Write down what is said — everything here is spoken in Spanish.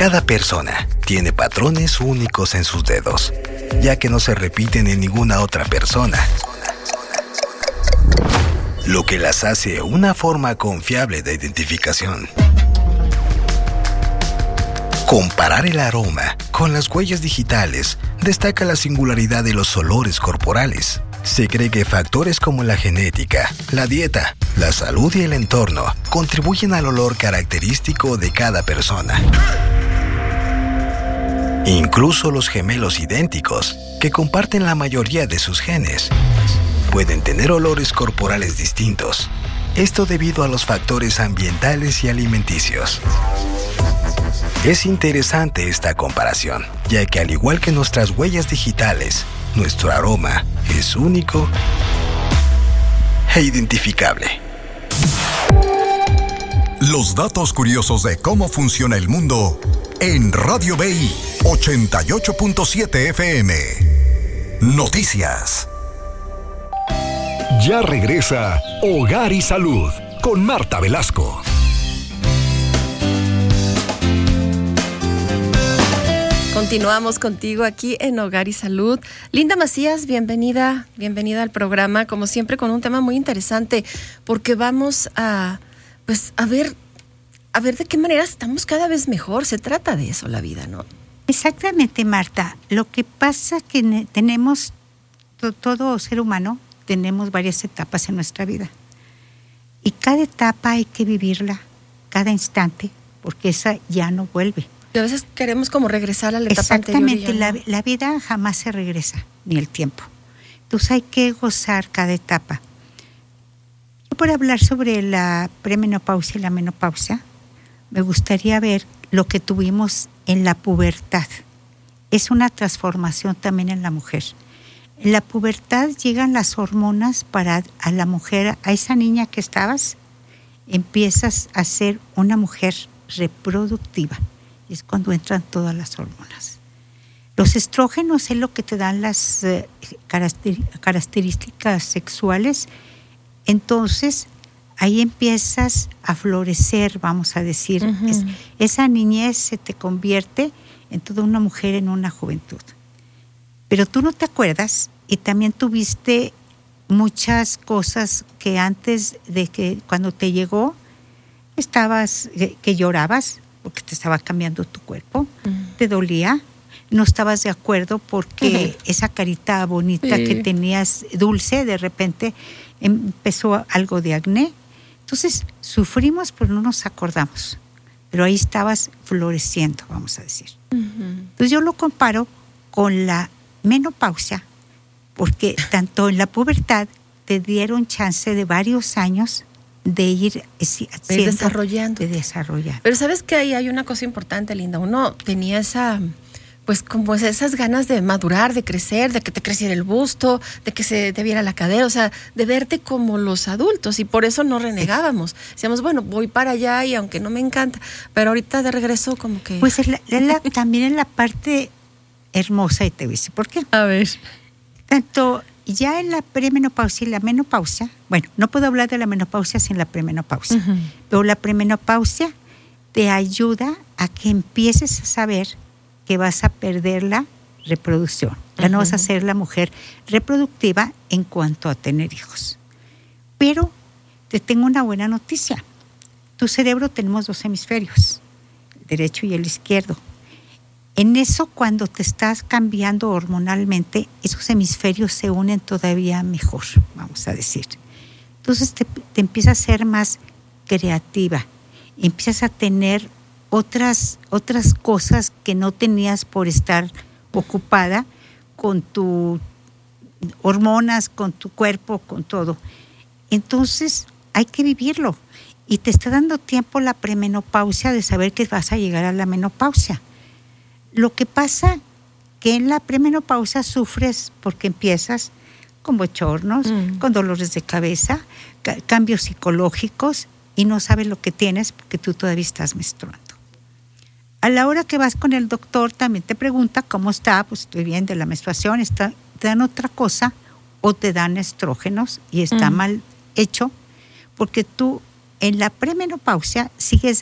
Cada persona tiene patrones únicos en sus dedos, ya que no se repiten en ninguna otra persona, lo que las hace una forma confiable de identificación. Comparar el aroma con las huellas digitales destaca la singularidad de los olores corporales. Se cree que factores como la genética, la dieta, la salud y el entorno contribuyen al olor característico de cada persona. Incluso los gemelos idénticos, que comparten la mayoría de sus genes, pueden tener olores corporales distintos. Esto debido a los factores ambientales y alimenticios. Es interesante esta comparación, ya que al igual que nuestras huellas digitales, nuestro aroma es único e identificable. Los datos curiosos de cómo funciona el mundo en Radio BI 88.7 FM. Noticias. Ya regresa Hogar y Salud con Marta Velasco. Continuamos contigo aquí en Hogar y Salud. Linda Macías, bienvenida al programa, como siempre con un tema muy interesante, porque vamos a ver de qué manera estamos cada vez mejor. Se trata de eso la vida, ¿no? Exactamente, Marta. Lo que pasa es que tenemos, todo ser humano, tenemos varias etapas en nuestra vida. Y cada etapa hay que vivirla, cada instante, porque esa ya no vuelve. Y a veces queremos como regresar a la etapa anterior. Exactamente, la vida jamás se regresa, ni el tiempo. Entonces hay que gozar cada etapa. Yo, por hablar sobre la premenopausia y la menopausia, me gustaría ver lo que tuvimos en la pubertad. Es una transformación también en la mujer. En la pubertad llegan las hormonas para a la mujer, a esa niña que estabas, empiezas a ser una mujer reproductiva. Es cuando entran todas las hormonas. Los estrógenos es lo que te dan las características sexuales. Entonces, ahí empiezas a florecer, vamos a decir. Uh-huh. Esa niñez se te convierte en toda una mujer en una juventud. Pero tú no te acuerdas y también tuviste muchas cosas que antes de que cuando te llegó, que llorabas, porque te estaba cambiando tu cuerpo, te dolía, no estabas de acuerdo porque esa carita bonita que tenías dulce, de repente empezó algo de acné. Entonces sufrimos, pero no nos acordamos. Pero ahí estabas floreciendo, vamos a decir. Entonces yo lo comparo con la menopausia, porque tanto en la pubertad te dieron chance de varios años de ir desarrollando. Pero sabes que ahí hay una cosa importante, Linda. Uno tenía esas ganas de madurar, de crecer, de que te creciera el busto, de que se te viera la cadera, o sea, de verte como los adultos, y por eso no renegábamos. Decíamos, bueno, voy para allá y aunque no me encanta, pero ahorita de regreso como que... Pues también en la parte hermosa, y te voy a decir por qué. A ver. Tanto ya en la premenopausia y la menopausia, bueno, no puedo hablar de la menopausia sin la premenopausia, pero la premenopausia te ayuda a que empieces a saber que vas a perder la reproducción. Ya no vas a ser la mujer reproductiva en cuanto a tener hijos. Pero te tengo una buena noticia. Tu cerebro tenemos 2 hemisferios, el derecho y el izquierdo. En eso, cuando te estás cambiando hormonalmente, esos hemisferios se unen todavía mejor, vamos a decir. Entonces te empiezas a ser más creativa, empiezas a tener otras cosas que no tenías por estar ocupada con tus hormonas, con tu cuerpo, con todo. Entonces hay que vivirlo. Y te está dando tiempo la premenopausia de saber que vas a llegar a la menopausia. Lo que pasa que en la premenopausia sufres porque empiezas con bochornos, con dolores de cabeza, cambios psicológicos y no sabes lo que tienes porque tú todavía estás menstruando. A la hora que vas con el doctor también te pregunta cómo está, pues estoy bien de la menstruación, te dan otra cosa o te dan estrógenos y está mal hecho porque tú en la premenopausia sigues